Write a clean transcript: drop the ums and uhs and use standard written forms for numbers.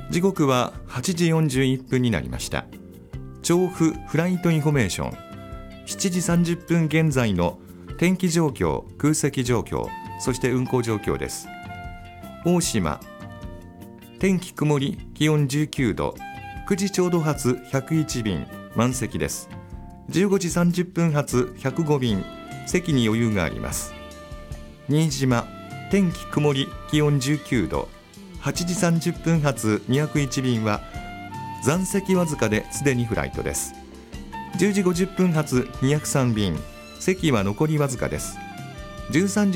時刻は8時41分になりました。調布フライトインフォメーション、7時30分現在の天気状況、空席状況、そして運行状況です。大島、天気曇り、気温19度、9時ちょうど発101便満席です。15時30分発105便、席に余裕があります。新島、天気曇り、気温19度、8時30分発201便は残席わずかですでにフライトです。10時50分発203便、席は残りわずかです。13時